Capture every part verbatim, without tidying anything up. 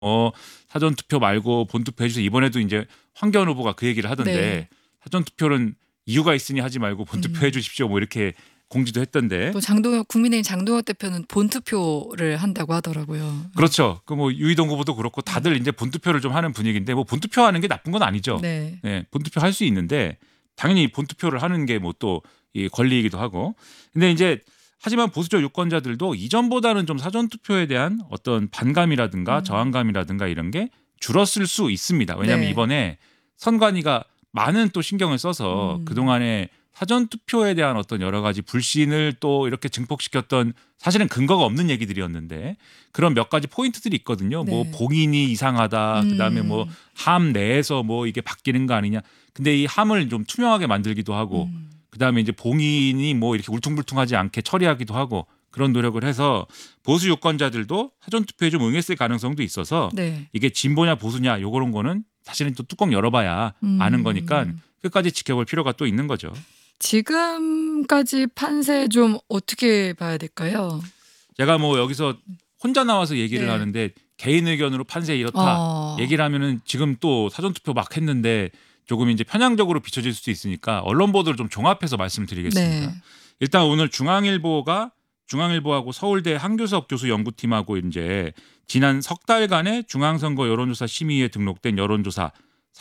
어 사전 투표 말고 본투표 해주세요. 이번에도 이제 황교안 후보가 그 얘기를 하던데 네. 사전 투표는 이유가 있으니 하지 말고 본투표 음. 해주십시오. 뭐 이렇게 공지도 했던데. 또 장동혁 국민의힘 장동혁 대표는 본투표를 한다고 하더라고요. 그렇죠. 그 뭐 유이동 후보도 그렇고 다들 이제 본투표를 좀 하는 분위기인데 뭐 본투표하는 게 나쁜 건 아니죠. 네. 네, 본투표 할 수 있는데 당연히 본투표를 하는 게 뭐 또 이 권리이기도 하고. 근데 이제 하지만 보수적 유권자들도 이전보다는 좀 사전 투표에 대한 어떤 반감이라든가 음. 저항감이라든가 이런 게 줄었을 수 있습니다. 왜냐하면 네. 이번에 선관위가 많은 또 신경을 써서 음. 그동안에 사전 투표에 대한 어떤 여러 가지 불신을 또 이렇게 증폭시켰던 사실은 근거가 없는 얘기들이었는데 그런 몇 가지 포인트들이 있거든요. 네. 뭐 봉인이 이상하다. 그다음에 뭐 음. 함 내에서 뭐 이게 바뀌는 거 아니냐. 근데 이 함을 좀 투명하게 만들기도 하고 음. 그다음에 이제 봉인이 뭐 이렇게 울퉁불퉁하지 않게 처리하기도 하고 그런 노력을 해서 보수 유권자들도 사전 투표에 좀 응했을 가능성도 있어서 네. 이게 진보냐 보수냐 요런 거는 사실은 또 뚜껑 열어봐야 음. 아는 거니까 끝까지 지켜볼 필요가 또 있는 거죠. 지금까지 판세 좀 어떻게 봐야 될까요? 제가 뭐 여기서 혼자 나와서 얘기를 네. 하는데 개인 의견으로 판세 이렇다 어. 얘기를 하면은 지금 또 사전 투표 막 했는데 조금 이제 편향적으로 비춰질 수도 있으니까 언론 보도를 좀 종합해서 말씀드리겠습니다. 네. 일단 오늘 중앙일보가 중앙일보하고 서울대 한교섭 교수 연구팀하고 이제 지난 석 달간의 중앙선거 여론조사 심의에 등록된 여론조사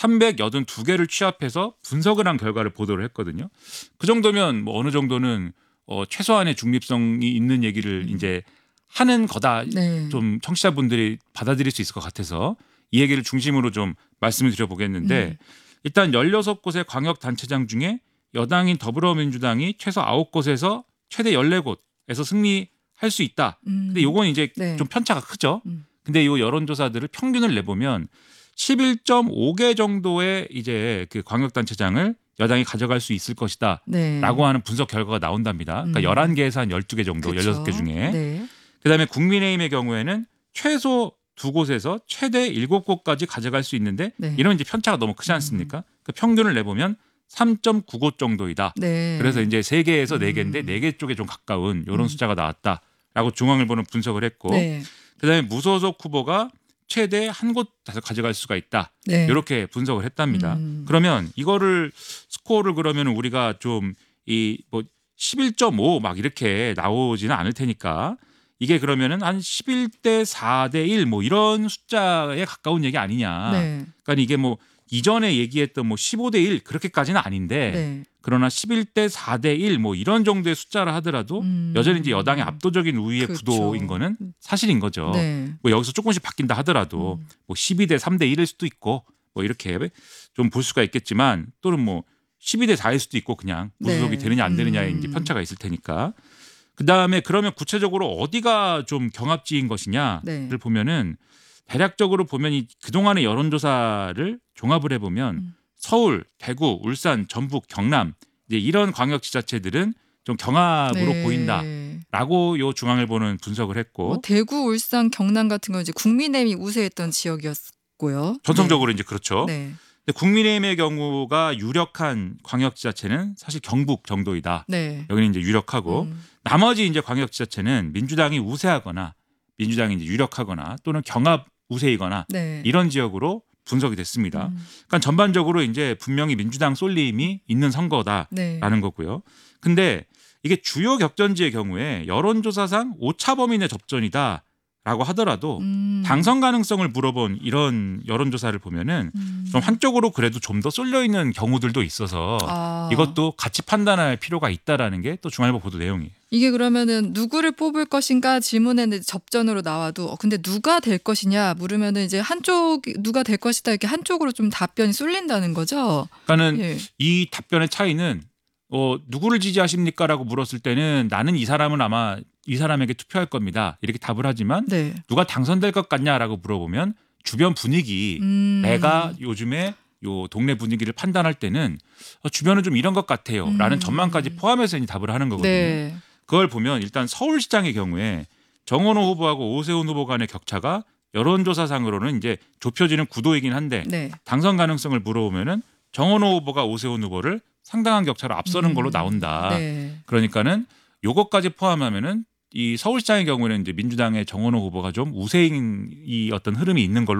삼백팔십이 개를 취합해서 분석을 한 결과를 보도를 했거든요. 그 정도면 뭐 어느 정도는 어 최소한의 중립성이 있는 얘기를 음. 이제 하는 거다. 네. 좀 청취자분들이 받아들일 수 있을 것 같아서 이 얘기를 중심으로 좀 말씀을 드려보겠는데 음. 일단 열여섯 곳의 광역단체장 중에 여당인 더불어민주당이 최소 아홉 곳에서 최대 열네 곳에서 승리할 수 있다. 음. 근데 요건 이제 네. 좀 편차가 크죠. 음. 근데 요 여론조사들을 평균을 내보면 십일 점 오 개 정도의 이제 그 광역단체장을 여당이 가져갈 수 있을 것이다. 네. 라고 하는 분석 결과가 나온답니다. 그러니까 음. 열한 개에서 한 열두 개 정도, 그쵸. 열여섯 개 중에. 네. 그다음에 국민의힘의 경우에는 최소 두 곳에서 최대 일곱 곳까지 가져갈 수 있는데 네. 이러면 이제 편차가 너무 크지 않습니까? 그 평균을 내보면 삼 점 구 곳 정도이다. 네. 그래서 이제 세 개에서 네 개인데 음. 네 개 쪽에 좀 가까운 이런 음. 숫자가 나왔다라고 중앙일보는 분석을 했고 네. 그다음에 무소속 후보가 최대 한 곳에서 가져갈 수가 있다. 네. 이렇게 분석을 했답니다. 음. 그러면 이거를 스코어를 그러면 우리가 좀 이 뭐 십일 점 오 막 이렇게 나오지는 않을 테니까 이게 그러면은 한 십일 대 사 대 일 뭐 이런 숫자에 가까운 얘기 아니냐. 네. 그러니까 이게 뭐 이전에 얘기했던 뭐 십오 대 일 그렇게까지는 아닌데 네. 그러나 십일 대 사 대 일 뭐 이런 정도의 숫자라 하더라도 음. 여전히 이제 여당의 압도적인 우위의 그렇죠. 구도인 거는 사실인 거죠. 네. 뭐 여기서 조금씩 바뀐다 하더라도 음. 뭐 십이 대 삼 대 일일 수도 있고 뭐 이렇게 좀 볼 수가 있겠지만 또는 뭐 십이 대 사일 수도 있고 그냥 무소속이 네. 되느냐 안 되느냐에 음. 이제 편차가 있을 테니까. 그다음에 그러면 구체적으로 어디가 좀 경합지인 것이냐를 네. 보면은 대략적으로 보면 이 그동안의 여론조사를 종합을 해보면 음. 서울, 대구, 울산, 전북, 경남 이제 이런 광역지자체들은 좀 경합으로 네. 보인다라고 요 중앙일보는 분석을 했고 뭐 대구, 울산, 경남 같은 건 이제 국민의힘이 우세했던 지역이었고요. 전통적으로 이제 그렇죠. 네. 근데 국민의힘의 경우가 유력한 광역지자체는 사실 경북 정도이다. 네. 여기는 이제 유력하고 음. 나머지 이제 광역지자체는 민주당이 우세하거나 민주당이 이제 유력하거나 또는 경합 우세이거나 네. 이런 지역으로 분석이 됐습니다. 음. 그러니까 전반적으로 이제 분명히 민주당 쏠림이 있는 선거다라는 네. 거고요. 근데 이게 주요 격전지의 경우에 여론조사상 오차 범위 내 접전이다라고 하더라도 음. 당선 가능성을 물어본 이런 여론조사를 보면은 음. 좀 한쪽으로 그래도 좀 더 쏠려 있는 경우들도 있어서 아. 이것도 같이 판단할 필요가 있다라는 게 또 중앙일보 보도 내용이에요. 이게 그러면은 누구를 뽑을 것인가 질문에는 접전으로 나와도 어, 근데 누가 될 것이냐 물으면은 이제 한쪽 누가 될 것이다 이렇게 한쪽으로 좀 답변이 쏠린다는 거죠. 그러니까는 예. 이 답변의 차이는 어, 누구를 지지하십니까라고 물었을 때는 나는 이 사람은 아마 이 사람에게 투표할 겁니다. 이렇게 답을 하지만 네. 누가 당선될 것 같냐라고 물어보면 주변 분위기 음. 내가 요즘에 요 동네 분위기를 판단할 때는 어, 주변은 좀 이런 것 같아요. 라는 음. 전망까지 포함해서 이제 답을 하는 거거든요. 네. 그걸 보면 일단 서울시장의 경우에 정원호 후보하고 오세훈 후보 간의 격차가 여론조사상으로는 이제 좁혀지는 구도이긴 한데 네. 당선 가능성을 물어보면은 정원호 후보가 오세훈 후보를 상당한 격차로 앞서는 음. 걸로 나온다. 네. 그러니까는 요것까지 포함하면은 이 서울시장의 경우에는 이제 민주당의 정원호 후보가 좀 우세인 이 어떤 흐름이 있는 걸로